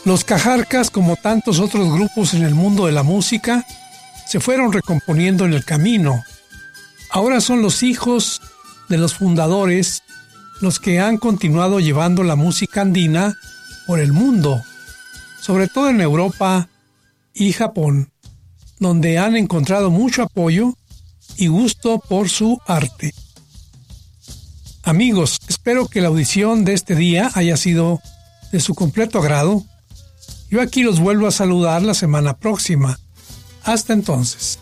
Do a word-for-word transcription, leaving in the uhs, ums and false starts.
Los Cajarcas, como tantos otros grupos en el mundo de la música, se fueron recomponiendo en el camino. Ahora son los hijos de los fundadores los que han continuado llevando la música andina por el mundo, sobre todo en Europa y Japón, donde han encontrado mucho apoyo y gusto por su arte. Amigos, espero que la audición de este día haya sido de su completo agrado. Yo aquí los vuelvo a saludar la semana próxima. Hasta entonces.